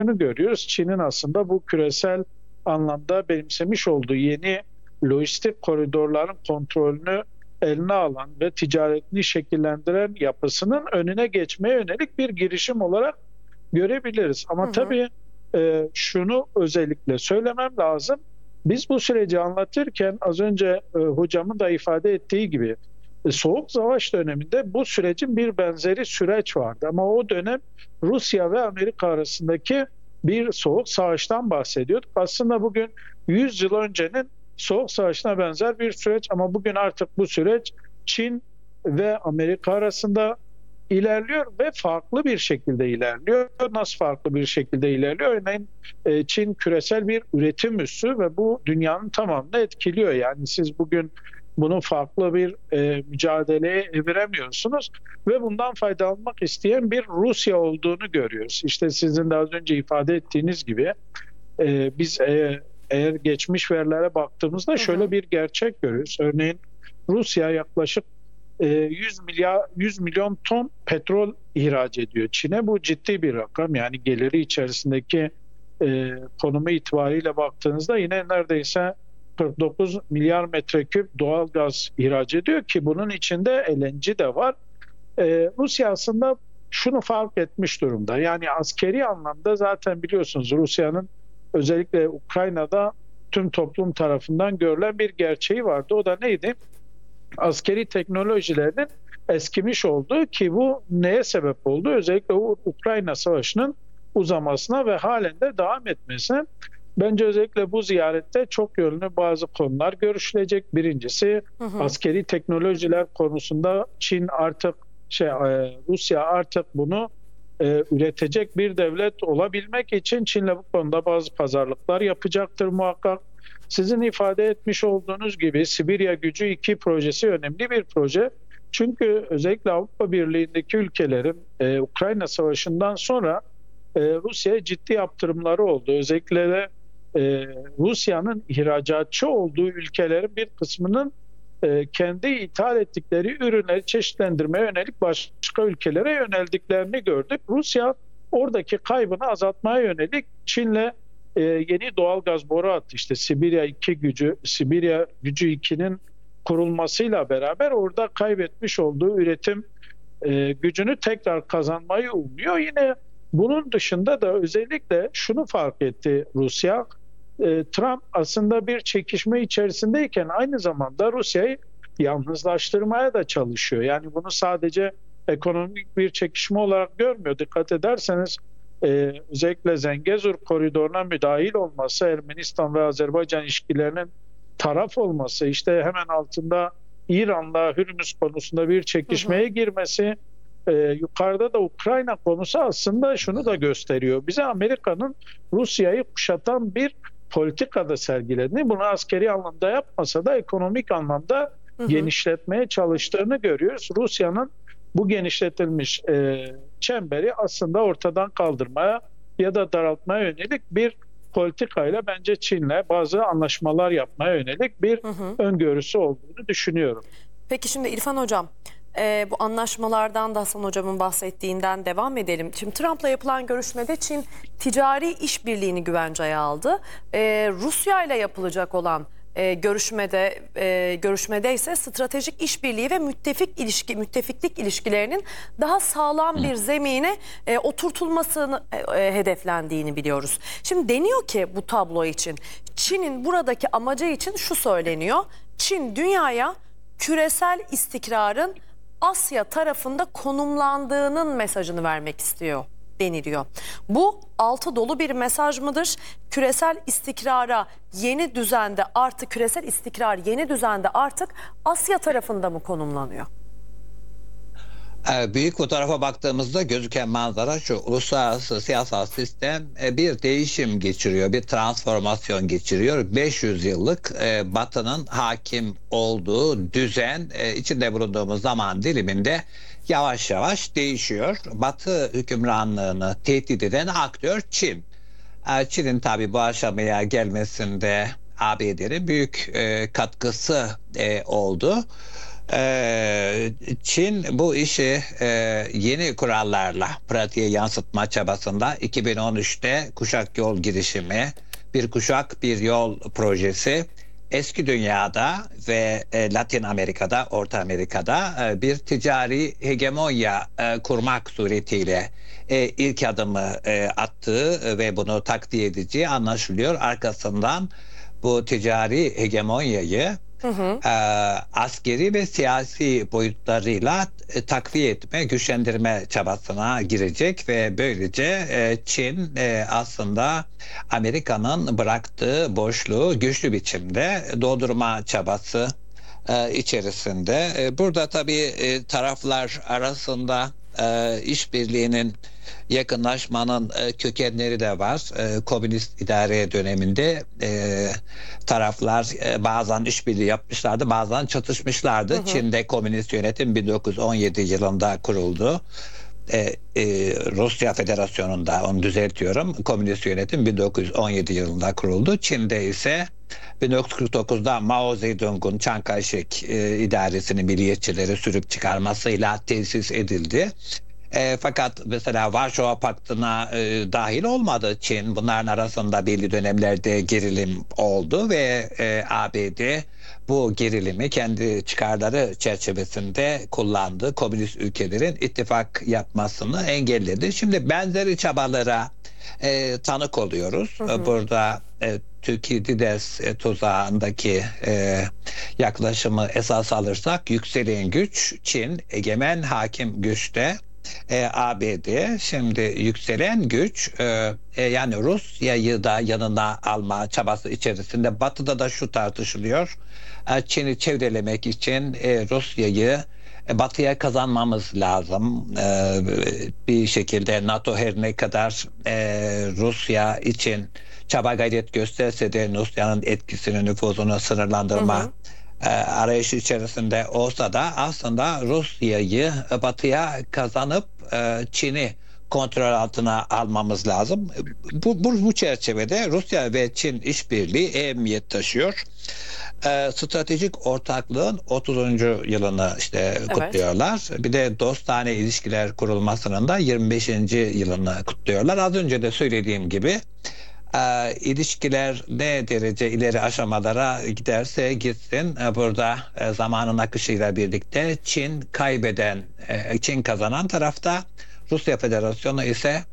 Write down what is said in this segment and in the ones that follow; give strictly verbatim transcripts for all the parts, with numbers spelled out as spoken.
şunu görüyoruz. Çin'in aslında bu küresel anlamda benimsemiş olduğu yeni lojistik koridorların kontrolünü eline alan ve ticaretini şekillendiren yapısının önüne geçmeye yönelik bir girişim olarak görebiliriz. Ama Hı hı. tabii e, şunu özellikle söylemem lazım. Biz bu süreci anlatırken az önce e, hocamın da ifade ettiği gibi e, Soğuk Savaş döneminde bu sürecin bir benzeri süreç vardı. Ama o dönem Rusya ve Amerika arasındaki bir soğuk savaştan bahsediyorduk. Aslında bugün yüz yıl öncenin Soğuk Savaş'ına benzer bir süreç ama bugün artık bu süreç Çin ve Amerika arasında ilerliyor ve farklı bir şekilde ilerliyor. Nasıl farklı bir şekilde ilerliyor? Örneğin e, Çin küresel bir üretim üssü ve bu dünyanın tamamını etkiliyor. Yani siz bugün bunu farklı bir e, mücadeleye eviremiyorsunuz ve bundan faydalanmak isteyen bir Rusya olduğunu görüyoruz. İşte sizin de az önce ifade ettiğiniz gibi e, biz e, eğer geçmiş verilere baktığımızda şöyle bir gerçek görüyoruz. Örneğin Rusya yaklaşık yüz milyar yüz milyon ton petrol ihraç ediyor Çin'e. Bu ciddi bir rakam. Yani geliri içerisindeki e, konumu itibariyle baktığınızda yine neredeyse kırk dokuz milyar metreküp doğal gaz ihraç ediyor ki bunun içinde L N G de var. E, Rusya aslında şunu fark etmiş durumda. Yani askeri anlamda zaten biliyorsunuz Rusya'nın özellikle Ukrayna'da tüm toplum tarafından görülen bir gerçeği vardı. O da neydi? Askeri teknolojilerinin eskimiş olduğu ki bu neye sebep oldu? Özellikle Ukrayna Savaşı'nın uzamasına ve halen de devam etmesine. Bence özellikle bu ziyarette çok yönlü bazı konular görüşülecek. Birincisi hı hı. askeri teknolojiler konusunda Çin artık şey Rusya artık bunu e, üretecek bir devlet olabilmek için Çin'le bu konuda bazı pazarlıklar yapacaktır muhakkak. Sizin ifade etmiş olduğunuz gibi Sibirya Gücü iki projesi önemli bir proje. Çünkü özellikle Avrupa Birliği'ndeki ülkelerin e, Ukrayna Savaşı'ndan sonra e, Rusya'ya ciddi yaptırımları oldu. Özellikle de e, Rusya'nın ihracatçı olduğu ülkelerin bir kısmının e, kendi ithal ettikleri ürünleri çeşitlendirmeye yönelik başka ülkelere yöneldiklerini gördük. Rusya oradaki kaybını azaltmaya yönelik Çin'le Ee, yeni doğal gaz boru hattı işte Sibirya iki gücü Sibirya Gücü iki'nin kurulmasıyla beraber orada kaybetmiş olduğu üretim e, gücünü tekrar kazanmayı umuyor. Yine bunun dışında da özellikle şunu fark etti Rusya. E, Trump aslında bir çekişme içerisindeyken aynı zamanda Rusya'yı yalnızlaştırmaya da çalışıyor. Yani bunu sadece ekonomik bir çekişme olarak görmüyor. Dikkat ederseniz Ee, özellikle Zengezur koridoruna müdahil olması, Ermenistan ve Azerbaycan ilişkilerinin taraf olması, işte hemen altında İran'la Hürmüz konusunda bir çekişmeye girmesi, e, yukarıda da Ukrayna konusu aslında şunu da gösteriyor. Bize Amerika'nın Rusya'yı kuşatan bir politikada sergilediğini, bunu askeri anlamda yapmasa da ekonomik anlamda hı hı. genişletmeye çalıştığını görüyoruz. Rusya'nın bu genişletilmiş e, çemberi aslında ortadan kaldırmaya ya da daraltmaya yönelik bir politikayla bence Çin'le bazı anlaşmalar yapmaya yönelik bir hı hı. öngörüsü olduğunu düşünüyorum. Peki şimdi İrfan Hocam, e, bu anlaşmalardan da Hasan Hocam'ın bahsettiğinden devam edelim. Şimdi Trump'la yapılan görüşmede Çin ticari işbirliğini güvenceye aldı. E, Rusya ile yapılacak olan E, görüşmede e, görüşmede ise stratejik işbirliği ve müttefik ilişki müttefiklik ilişkilerinin daha sağlam bir zemine e, oturtulmasını e, e, hedeflendiğini biliyoruz. Şimdi deniyor ki bu tablo için Çin'in buradaki amacı için şu söyleniyor. Çin dünyaya küresel istikrarın Asya tarafında konumlandığının mesajını vermek istiyor deniliyor. Bu altı dolu bir mesaj mıdır? Küresel istikrara yeni düzende artık küresel istikrar yeni düzende artık Asya tarafında mı konumlanıyor? Büyük fotoğrafa baktığımızda gözüken manzara şu: uluslararası siyasal sistem bir değişim geçiriyor, bir transformasyon geçiriyor. beş yüz yıllık Batı'nın hakim olduğu düzen içinde bulunduğumuz zaman diliminde yavaş yavaş değişiyor. Batı hükümranlığını tehdit eden aktör Çin. Çin'in tabii bu aşamaya gelmesinde A B D'nin büyük katkısı oldu. Ee, Çin bu işi e, yeni kurallarla pratiğe yansıtma çabasında iki bin on üçte Kuşak Yol girişimi, bir kuşak bir yol projesi eski dünyada ve e, Latin Amerika'da, Orta Amerika'da e, bir ticari hegemonya e, kurmak suretiyle e, ilk adımı e, attığı ve bunu takdir edeceği anlaşılıyor. Arkasından bu ticari hegemonyayı Hı hı. e, askeri ve siyasi boyutlarıyla e, takviye etme, güçlendirme çabasına girecek ve böylece e, Çin e, aslında Amerika'nın bıraktığı boşluğu güçlü biçimde doldurma çabası e, içerisinde. E, burada tabii e, taraflar arasında e, işbirliğinin yakınlaşmanın e, kökenleri de var. E, komünist idare döneminde e, taraflar e, bazen işbirliği yapmışlardı, bazen çatışmışlardı. Hı hı. Çin'de komünist yönetim bin dokuz yüz on yedi yılında kuruldu. E, e, Rusya Federasyonu'nda, onu düzeltiyorum, komünist yönetim bin dokuz yüz on yedi yılında kuruldu. Çin'de ise bin dokuz yüz kırk dokuzda Mao Zedong'un Chiang Kai-shek e, idaresini milliyetçileri sürüp çıkarmasıyla tesis edildi. E, fakat mesela Varşova Paktı'na e, dahil olmadı Çin. Bunların arasında belli dönemlerde gerilim oldu ve e, A B D bu gerilimi kendi çıkarları çerçevesinde kullandı. Komünist ülkelerin ittifak yapmasını engelledi. Şimdi benzeri çabalara e, tanık oluyoruz. Hı hı. Burada e, Türkiye-Dides e, tuzağındaki e, yaklaşımı esas alırsak yükselen güç Çin, egemen hakim güçte. E, A B D şimdi yükselen güç e, e, yani Rusya'yı da yanına alma çabası içerisinde. Batı'da da şu tartışılıyor. E, Çin'i çevrelemek için e, Rusya'yı e, Batı'ya kazanmamız lazım. E, bir şekilde NATO her ne kadar e, Rusya için çaba gayret gösterse de Rusya'nın etkisini, nüfuzunu sınırlandırma Hı hı. e, arayışı içerisinde olsa da aslında Rusya'yı Batı'ya kazanıp e, Çin'i kontrol altına almamız lazım. Bu, bu, bu çerçevede Rusya ve Çin işbirliği ehemmiyet taşıyor. E, stratejik ortaklığın otuzuncu yılını işte Evet. kutluyorlar. Bir de dostane ilişkiler kurulmasının da yirmi beşinci yılını kutluyorlar. Az önce de söylediğim gibi e, ilişkiler ne derece ileri aşamalara giderse gitsin e, burada e, zamanın akışıyla birlikte Çin kaybeden, e, Çin kazanan tarafta, Rusya Federasyonu ise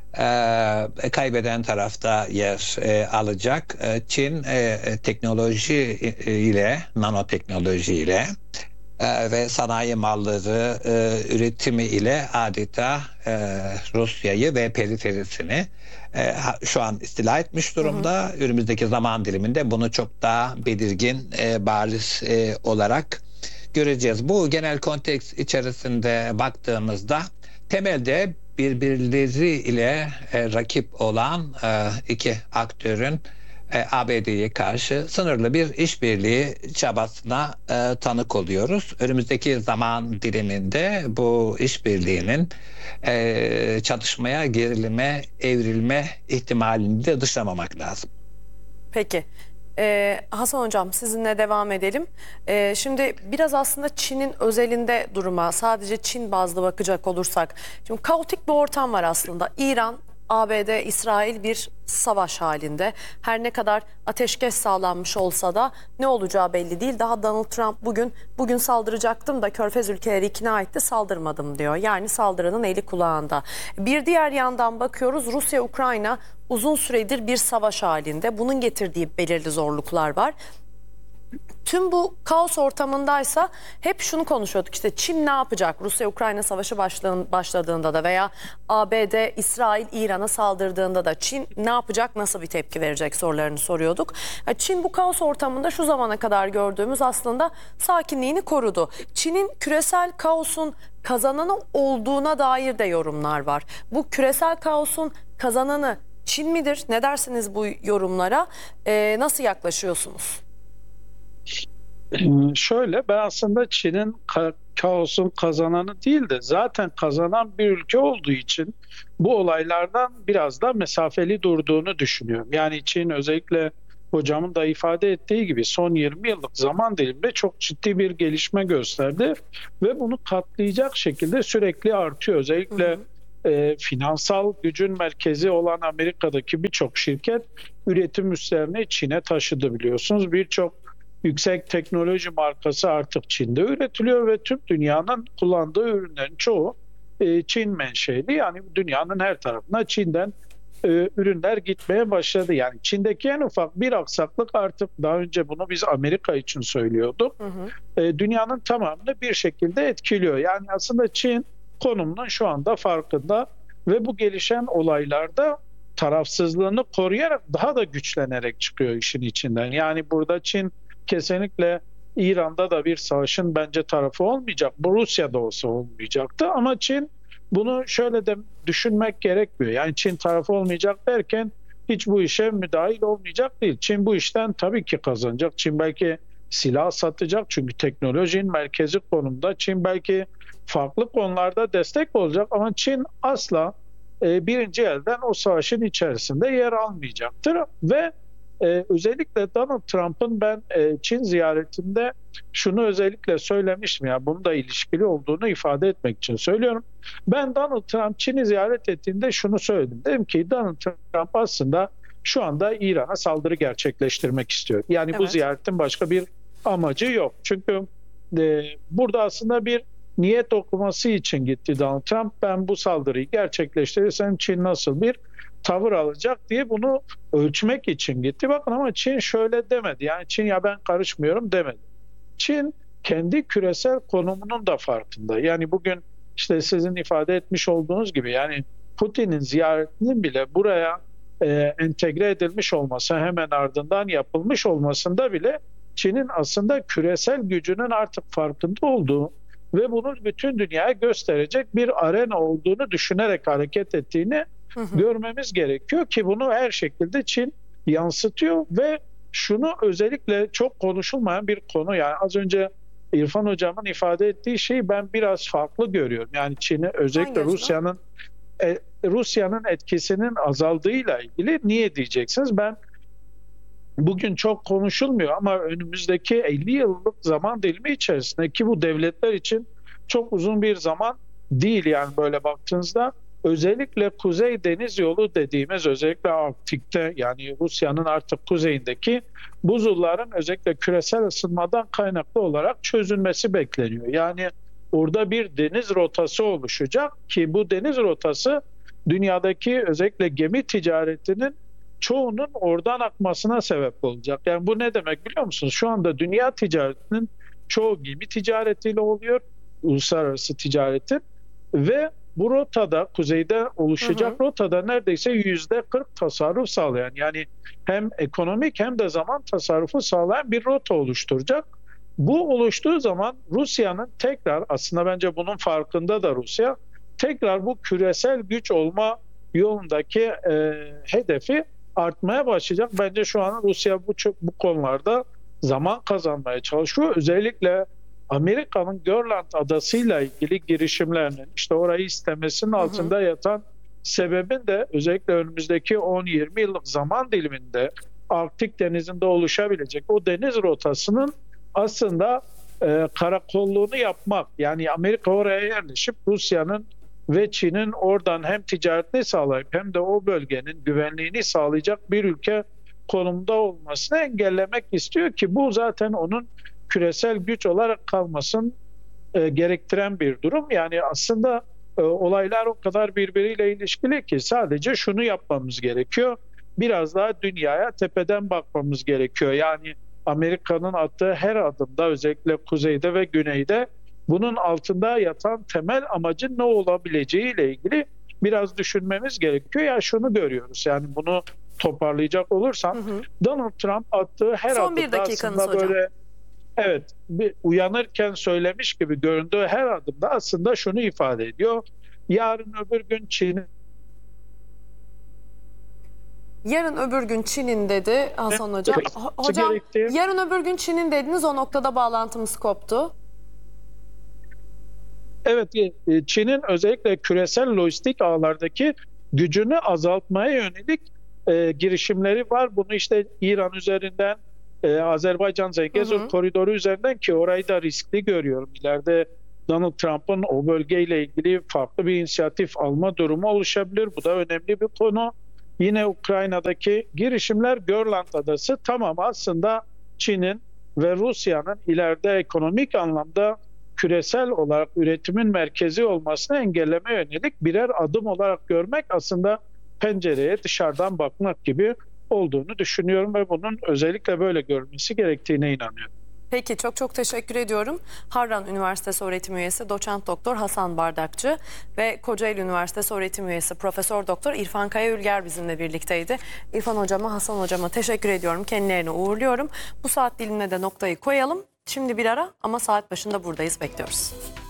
e, kaybeden tarafta yer e, alacak. E, Çin e, teknoloji e, ile, nanoteknoloji ile e, ve sanayi malları e, üretimi ile adeta e, Rusya'yı ve periferisini e, şu an istila etmiş durumda. Hı hı. Önümüzdeki zaman diliminde bunu çok daha belirgin, e, bariz e, olarak göreceğiz. Bu genel konteks içerisinde baktığımızda temelde birbirleri ile e, rakip olan e, iki aktörün e, A B D'ye karşı sınırlı bir işbirliği çabasına e, tanık oluyoruz. Önümüzdeki zaman diliminde bu işbirliğinin e, çatışmaya, gerilime, evrilme ihtimalini de dışlamamak lazım. Peki. Ee, Hasan Hocam sizinle devam edelim. Ee, şimdi biraz aslında Çin'in özelinde duruma sadece Çin bazlı bakacak olursak. Şimdi kaotik bir ortam var aslında. İran, A B D, İsrail bir savaş halinde. Her ne kadar ateşkes sağlanmış olsa da ne olacağı belli değil. Daha Donald Trump bugün bugün saldıracaktım da Körfez ülkeleri ikna etti, saldırmadım diyor. Yani saldırının eli kulağında. Bir diğer yandan bakıyoruz, Rusya-Ukrayna uzun süredir bir savaş halinde. Bunun getirdiği belirli zorluklar var. Tüm bu kaos ortamındaysa hep şunu konuşuyorduk, işte Çin ne yapacak Rusya-Ukrayna savaşı başladığında da veya A B D, İsrail, İran'a saldırdığında da Çin ne yapacak, nasıl bir tepki verecek sorularını soruyorduk. Çin bu kaos ortamında şu zamana kadar gördüğümüz aslında sakinliğini korudu. Çin'in küresel kaosun kazananı olduğuna dair de yorumlar var. Bu küresel kaosun kazananı Çin midir? Ne dersiniz bu yorumlara? Ee, nasıl yaklaşıyorsunuz? Şöyle, ben aslında Çin'in ka- kaosun kazananı değil de zaten kazanan bir ülke olduğu için bu olaylardan biraz da mesafeli durduğunu düşünüyorum. Yani Çin özellikle hocamın da ifade ettiği gibi son yirmi yıllık zaman diliminde çok ciddi bir gelişme gösterdi ve bunu katlayacak şekilde sürekli artıyor. Özellikle hı hı. E, finansal gücün merkezi olan Amerika'daki birçok şirket üretim üslerini Çin'e taşıdı biliyorsunuz. Birçok yüksek teknoloji markası artık Çin'de üretiliyor ve tüm dünyanın kullandığı ürünlerin çoğu e, Çin menşeli. Yani dünyanın her tarafına Çin'den e, ürünler gitmeye başladı. Yani Çin'deki en ufak bir aksaklık artık, daha önce bunu biz Amerika için söylüyorduk, hı hı. E, dünyanın tamamını bir şekilde etkiliyor. Yani aslında Çin konumunun şu anda farkında ve bu gelişen olaylarda tarafsızlığını koruyarak daha da güçlenerek çıkıyor işin içinden. Yani burada Çin kesinlikle İran'da da bir savaşın bence tarafı olmayacak. Bu Rusya'da olsa olmayacaktı ama Çin bunu şöyle de düşünmek gerekmiyor. Yani Çin tarafı olmayacak derken hiç bu işe müdahil olmayacak değil. Çin bu işten tabii ki kazanacak. Çin belki silah satacak çünkü teknolojinin merkezi konumda. Çin belki farklı konularda destek olacak ama Çin asla e, birinci elden o savaşın içerisinde yer almayacaktır ve Ee, özellikle Donald Trump'ın ben e, Çin ziyaretinde şunu özellikle söylemiştim, ya bunun da ilişkili olduğunu ifade etmek için söylüyorum. Ben Donald Trump Çin'i ziyaret ettiğinde şunu söyledim. Dedim ki Donald Trump aslında şu anda İran'a saldırı gerçekleştirmek istiyor. Yani evet. Bu ziyaretin başka bir amacı yok. Çünkü e, burada aslında bir niyet okuması için gitti Donald Trump. Ben bu saldırıyı gerçekleştirirsem Çin nasıl bir tavır alacak diye bunu ölçmek için gitti. Bakın ama Çin şöyle demedi. Yani Çin ya ben karışmıyorum demedi. Çin kendi küresel konumunun da farkında. Yani bugün işte sizin ifade etmiş olduğunuz gibi yani Putin'in ziyaretinin bile buraya e, entegre edilmiş olması, hemen ardından yapılmış olmasında bile Çin'in aslında küresel gücünün artık farkında olduğu ve bunu bütün dünyaya gösterecek bir arena olduğunu düşünerek hareket ettiğini Hı hı. görmemiz gerekiyor ki bunu her şekilde Çin yansıtıyor ve şunu özellikle çok konuşulmayan bir konu, yani az önce İrfan hocamın ifade ettiği şeyi ben biraz farklı görüyorum. Yani Çin'i özellikle Rusya'nın e, Rusya'nın etkisinin azaldığıyla ilgili niye diyeceksiniz? Ben bugün çok konuşulmuyor ama önümüzdeki elli yıllık zaman dilimi içerisinde ki bu devletler için çok uzun bir zaman değil, yani böyle baktığınızda özellikle Kuzey Deniz Yolu dediğimiz, özellikle Arktik'te, yani Rusya'nın artık kuzeyindeki buzulların özellikle küresel ısınmadan kaynaklı olarak çözülmesi bekleniyor. Yani orada bir deniz rotası oluşacak ki bu deniz rotası dünyadaki özellikle gemi ticaretinin çoğunun oradan akmasına sebep olacak. Yani bu ne demek biliyor musunuz? Şu anda dünya ticaretinin çoğu gemi ticaretiyle oluyor, uluslararası ticaretin, ve bu rotada, kuzeyde oluşacak hı hı. rotada neredeyse yüzde kırk tasarruf sağlayan, yani hem ekonomik hem de zaman tasarrufu sağlayan bir rota oluşturacak. Bu oluştuğu zaman Rusya'nın tekrar, aslında bence bunun farkında da Rusya, tekrar bu küresel güç olma yolundaki e, hedefi artmaya başlayacak. Bence şu an Rusya bu, bu konularda zaman kazanmaya çalışıyor. Özellikle Amerika'nın Grönland adasıyla ilgili girişimlerinin işte orayı istemesinin altında hı hı. yatan sebebin de özellikle önümüzdeki on yirmi yıllık zaman diliminde Arktik denizinde oluşabilecek o deniz rotasının aslında e, karakolluğunu yapmak. Yani Amerika oraya yerleşip Rusya'nın ve Çin'in oradan hem ticaretini sağlayıp hem de o bölgenin güvenliğini sağlayacak bir ülke konumda olmasını engellemek istiyor ki bu zaten onun küresel güç olarak kalmasını e, gerektiren bir durum. Yani aslında e, olaylar o kadar birbiriyle ilişkili ki sadece şunu yapmamız gerekiyor. Biraz daha dünyaya tepeden bakmamız gerekiyor. Yani Amerika'nın attığı her adımda, özellikle kuzeyde ve güneyde, bunun altında yatan temel amacın ne olabileceğiyle ilgili biraz düşünmemiz gerekiyor. Ya şunu görüyoruz, yani bunu toparlayacak olursam hı hı. Donald Trump attığı her Son adımda bir dakikanız aslında hocam. böyle evet, bir uyanırken söylemiş gibi göründüğü her adımda aslında şunu ifade ediyor. Yarın öbür gün Çin'in Yarın öbür gün Çin'in dedi Hasan Hocam. Hocam gerektiği... yarın öbür gün Çin'in dediniz, o noktada bağlantımız koptu. Evet, Çin'in özellikle küresel lojistik ağlardaki gücünü azaltmaya yönelik e, girişimleri var. Bunu işte İran üzerinden, e, Azerbaycan Zengezur Hı hı. koridoru üzerinden, ki orayı da riskli görüyorum. İleride Donald Trump'ın o bölgeyle ilgili farklı bir inisiyatif alma durumu oluşabilir. Bu da önemli bir konu. Yine Ukrayna'daki girişimler, Görland Adası, tamam, aslında Çin'in ve Rusya'nın ileride ekonomik anlamda küresel olarak üretimin merkezi olmasını engelleme yönelik birer adım olarak görmek, aslında pencereye dışarıdan bakmak gibi olduğunu düşünüyorum ve bunun özellikle böyle görülmesi gerektiğine inanıyorum. Peki, çok çok teşekkür ediyorum. Harran Üniversitesi öğretim üyesi Doçent Doktor Hasan Bardakçı ve Kocaeli Üniversitesi öğretim üyesi Profesör Doktor İrfan Kaya Ülger bizimle birlikteydi. İrfan hocama, Hasan hocama teşekkür ediyorum. Kendilerini uğurluyorum. Bu saat dilimine de noktayı koyalım. Şimdi bir ara, ama saat başında buradayız, bekliyoruz.